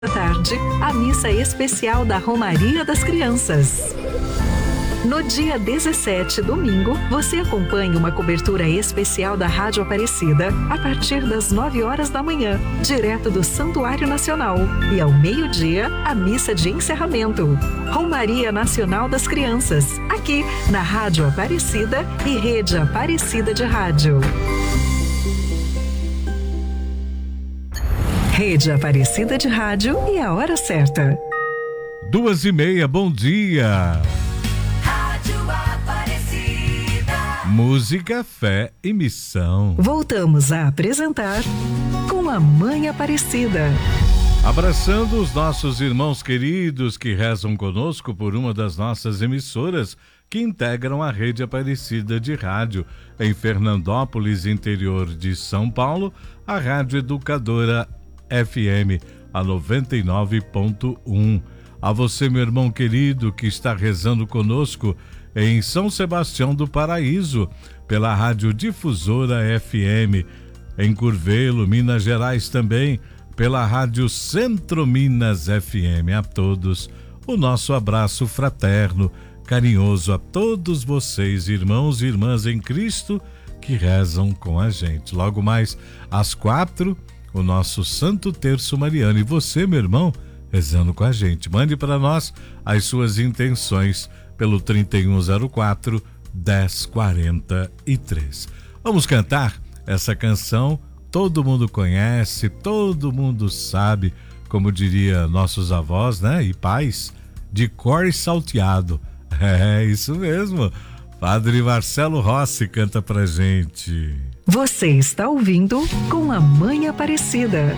da tarde, a missa especial da Romaria das Crianças. No dia 17, domingo, você acompanha uma cobertura especial da Rádio Aparecida a partir das 9 horas da manhã, direto do Santuário Nacional. E ao meio-dia, a missa de encerramento. Romaria Nacional das Crianças, aqui na Rádio Aparecida e Rede Aparecida de Rádio. Rede Aparecida de Rádio e a hora certa. 2:30, bom dia. Música, fé e missão. Voltamos a apresentar Com a Mãe Aparecida. Abraçando os nossos irmãos queridos que rezam conosco por uma das nossas emissoras que integram a Rede Aparecida de Rádio. Em Fernandópolis, interior de São Paulo, a Rádio Educadora FM, a 99.1. A você, meu irmão querido, que está rezando conosco em São Sebastião do Paraíso, pela Rádio Difusora FM, em Curvelo, Minas Gerais também, pela Rádio Centro Minas FM. A todos, o nosso abraço fraterno, carinhoso a todos vocês, irmãos e irmãs em Cristo, que rezam com a gente. Logo mais, às 4, o nosso Santo Terço Mariano. E você, meu irmão, rezando com a gente. Mande para nós as suas intenções pelo 3104-1043. Vamos cantar essa canção. Todo mundo conhece, todo mundo sabe, como diria nossos avós, né? E pais, de cor e salteado. É isso mesmo. Padre Marcelo Rossi canta pra gente. Você está ouvindo Com a Mãe Aparecida.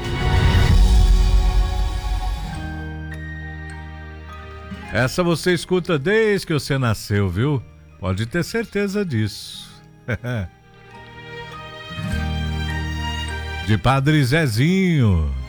Essa você escuta desde que você nasceu, viu? Pode ter certeza disso. De Padre Zezinho.